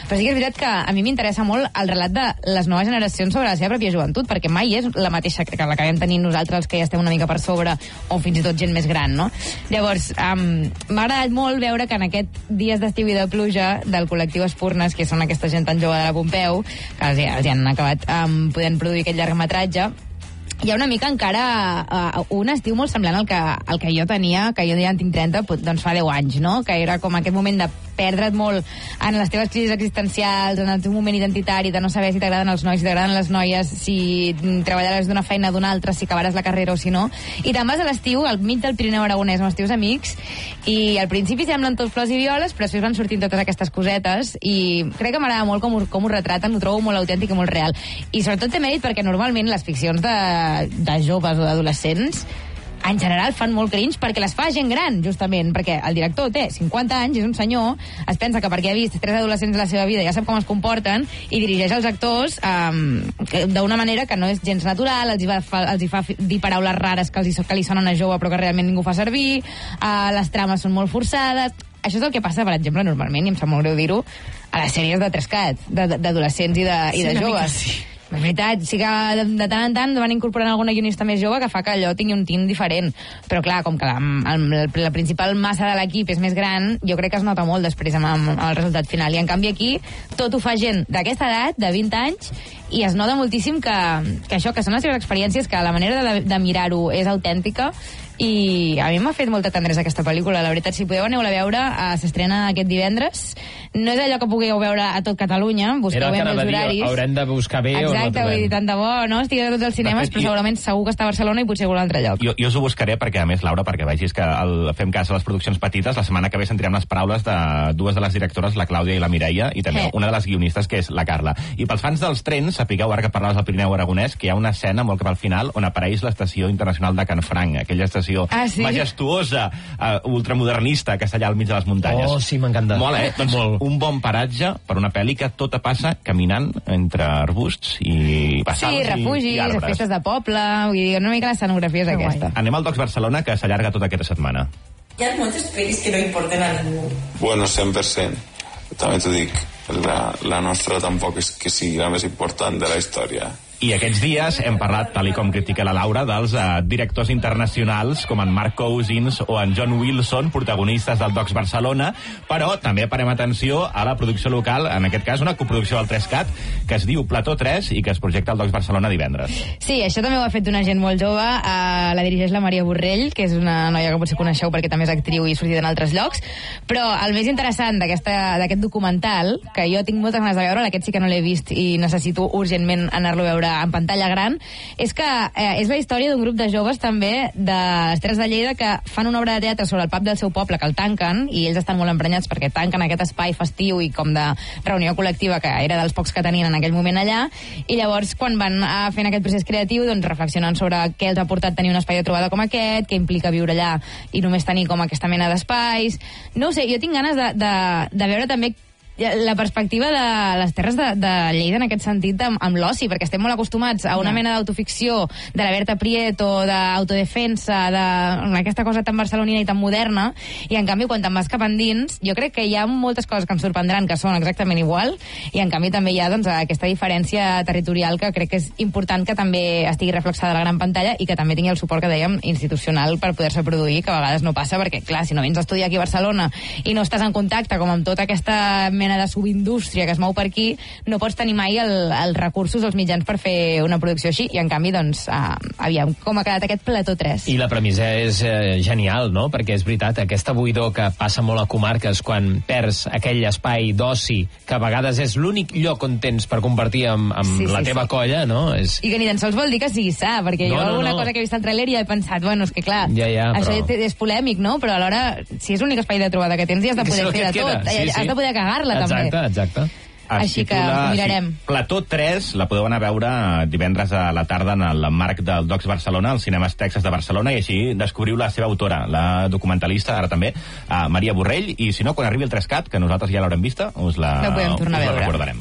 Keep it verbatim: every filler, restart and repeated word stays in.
Però sí que és veritat que a mi m'interessa molt el relat de les noves generacions sobre la seva pròpia joventut, perquè mai és la mateixa que la que vam tenir nosaltres, els que ja estem una mica per sobre, o fins i tot gent més gran, no? Llavors, um, m'ha agradat molt veure que en aquest dies d'estiu i de pluja del col·lectiu Espurnes, que són aquesta gent tan jove de la Pompeu, que els, els han acabat um, podent produir aquest llargmetratge, hi ha una mica encara uh, un estiu molt semblant al que, al que jo tenia, que jo ja en tinc trenta, doncs fa deu anys, no? Que era com aquest moment de perdre't molt en les teves crisis existencials, en el teu moment identitari, de no saber si t'agraden els nois, si t'agraden les noies, si treballaràs d'una feina o d'una altra, si acabaràs la carrera o si no. I te'n vas a l'estiu, al mig del Pirineu aragonès, amb els teus amics, i al principi semblen tots flors i violes, però després van sortint totes aquestes cosetes, i crec que m'agrada molt com ho, com ho retraten, ho trobo molt autèntic i molt real. I sobretot té mèrit perquè normalment les ficcions de, de joves o d'adolescents en general fan molt cringe perquè les fa gent gran, justament, perquè el director té cinquanta anys, és un senyor, es pensa que perquè ha vist tres adolescents a la seva vida ja sap com es comporten i dirigeix els actors um, d'una manera que no és gens natural, els hi, va, els hi fa dir paraules rares que, els hi, que li sonen a jove però que realment ningú fa servir, uh, les trames són molt forçades. Això és el que passa, per exemple, normalment, i em sap molt greu dir-ho, a les sèries de Trescat, d'adolescents i de, i de sí, joves. És veritat, sí que de, de tant en tant van incorporant alguna guionista més jove que fa que allò tingui un tint diferent. Però clar, com que la, la, la principal massa de l'equip és més gran, jo crec que es nota molt després amb, amb, amb el resultat final. I en canvi aquí tot ho fa gent d'aquesta edat, de vint anys, i es nota moltíssim que, que això, que són les seves experiències, que la manera de, de mirar-ho és autèntica, i a mi m'ha fet molta tendresa aquesta pel·lícula, la veritat. Si podeu aneu-la a veure, uh, s'estrena aquest divendres. No és allò que pugueu veure a tot Catalunya, busqueu bé els horaris. Haurem de buscar bé. Exacte, vull dir, tant de bo, no? Estigui a tots els cinemes, però segurament segur que està a Barcelona i potser a un altre lloc. Jo, jo us ho buscaré perquè, a més, Laura, perquè vegis que el, fem cas a les produccions petites. La setmana que ve sentirem les paraules de dues de les directores, la Clàudia i la Mireia, i també eh. una de les guionistes, que és la Carla. I pels fans dels trens, sapigueu, ara que parlaves del Pirineu aragonès, que hi ha una escena molt cap al final on apareix l'estació internacional de Canfranc, aquella estació ah, sí? majestuosa, uh, ultramodernista, que està allà al mig de les muntanyes. Oh, sí, m'encanta. Molt, eh? Doncs molt. Un bon paratge per una pel·li que tota passa caminant entre arbusts i bassals sí, refugis, i arbres. festes de poble, vull dir, una mica l'escenografia és aquesta. Anem al Docs Barcelona, que s'allarga tota aquesta setmana. Hi ha moltes pel·lis que no importen a ningú. Bueno, cent per cent. També t'ho dic, la, la nostra tampoc és que sigui la més important de la història. I aquests dies hem parlat, tal i com critica la Laura, dels uh, directors internacionals com en Mark Cousins o en John Wilson, protagonistes del Docs Barcelona, però també parem atenció a la producció local, en aquest cas una coproducció del Trescat, que es diu Plató tres i que es projecta al Docs Barcelona divendres. Sí, això també ho ha fet una gent molt jove, uh, la dirigeix la Maria Borrell, que és una noia que potser coneixeu perquè també és actriu i sortida en altres llocs, però el més interessant d'aquest documental, que jo tinc moltes ganes de veure, aquest sí que no l'he vist i necessito urgentment anar-lo a veure en pantalla gran, és que eh, és la història d'un grup de joves també de les Terres de Lleida que fan una obra de teatre sobre el pub del seu poble, que el tanquen, i ells estan molt emprenyats perquè tanquen aquest espai festiu i com de reunió col·lectiva que era dels pocs que tenien en aquell moment allà, i llavors quan van a fer aquest procés creatiu doncs reflexionen sobre què els ha portat tenir un espai de trobada com aquest, què implica viure allà i només tenir com aquesta mena d'espais. No ho sé, jo tinc ganes de, de, de veure també la perspectiva de les Terres de, de Lleida en aquest sentit amb, amb l'oci, perquè estem molt acostumats a una mena d'autoficció de la Berta Prieto, d'autodefensa, d'aquesta cosa tan barcelonina i tan moderna, i en canvi quan te'n vas cap endins jo crec que hi ha moltes coses que ens sorprendran que són exactament igual, i en canvi també hi ha doncs, aquesta diferència territorial que crec que és important que també estigui reflexada a la gran pantalla i que també tingui el suport que dèiem institucional per poder-se produir, que a vegades no passa perquè clar, si no vens a estudiar aquí a Barcelona i no estàs en contacte com amb tota aquesta mena de subindústria que es mou per aquí, no pots tenir mai el, els recursos, els mitjans per fer una producció així, i en canvi, doncs, uh, aviam com ha quedat aquest Plató tres. I la premissa és eh, genial, no? Perquè és veritat, aquesta buidor que passa molt a comarques quan perds aquell espai d'oci, que a vegades és l'únic lloc on tens per compartir amb, amb sí, la sí, teva sí. colla, no? És... I que ni tan sols vol dir que sigui sa, perquè no, jo alguna no, no. cosa que he vist al trailer ja he pensat, bueno, és que clar, ja, ja, això però... és polèmic, no? Però alhora, si és l'únic espai de trobada que tens, ja has de poder fer de tot, sí, sí. has de poder cagar-la també. Exacte, exacte. Es Així titula, que mirarem. Sí, Plató tres, la podeu anar a veure divendres a la tarda en el marc del Docs Barcelona, als Cinemes Texas de Barcelona, i així descobriu la seva autora, la documentalista, ara també, Maria Borrell, i si no, quan arribi el Trescat, que nosaltres ja l'haurem vista, us la, no podem tornar us a la veure. recordarem.